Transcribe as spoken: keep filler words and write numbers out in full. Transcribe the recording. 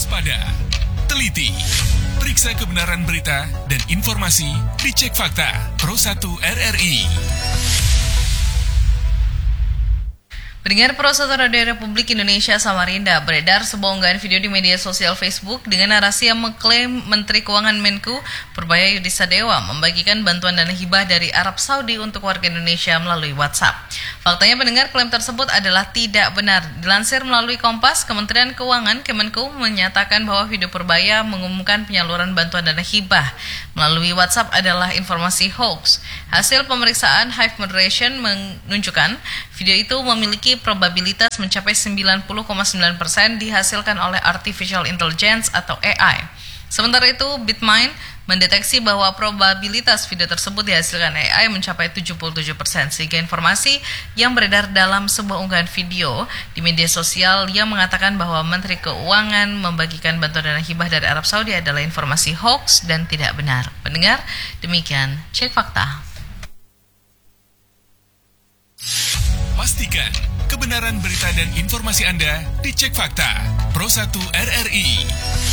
waspada, teliti, periksa kebenaran berita dan informasi, dicek fakta. Pro satu R R I. Pendengar Pro satu Radio Republik Indonesia Samarinda, beredar sebuah unggahan video di media sosial Facebook dengan narasi yang mengklaim Menteri Keuangan Menku Purbaya Yudisadewa membagikan bantuan dana hibah dari Arab Saudi untuk warga Indonesia melalui WhatsApp. Faktanya pendengar, klaim tersebut adalah tidak benar. Dilansir melalui Kompas, Kementerian Keuangan Kemenku menyatakan bahwa video Purbaya mengumumkan penyaluran bantuan dana hibah melalui WhatsApp adalah informasi hoax. Hasil pemeriksaan Hive Moderation menunjukkan video itu memiliki probabilitas mencapai sembilan puluh koma sembilan persen dihasilkan oleh Artificial Intelligence atau A I. Sementara itu, Bitmind mendeteksi bahwa probabilitas video tersebut dihasilkan A I mencapai tujuh puluh tujuh persen, sehingga informasi yang beredar dalam sebuah unggahan video di media sosial yang mengatakan bahwa Menteri Keuangan membagikan bantuan dana hibah dari Arab Saudi adalah informasi hoax dan tidak benar. Pendengar, demikian Cek Fakta. Pastikan kebenaran berita dan informasi Anda dicek fakta. Pro satu R R I.